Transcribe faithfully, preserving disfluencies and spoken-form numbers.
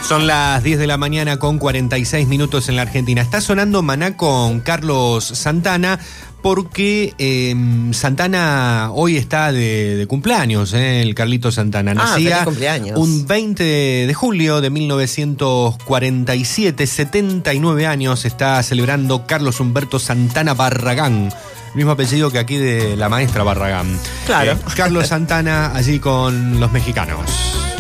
Son las diez de la mañana con cuarenta y seis minutos en la Argentina. Está sonando Maná con Carlos Santana porque eh, Santana hoy está de, de cumpleaños, eh, el Carlito Santana. Nacía ah, cumpleaños. un veinte de julio de mil novecientos cuarenta y siete, setenta y nueve años está celebrando Carlos Humberto Santana Barragán. Mismo apellido que aquí de la maestra Barragán. Claro. Eh, Carlos Santana allí con los mexicanos.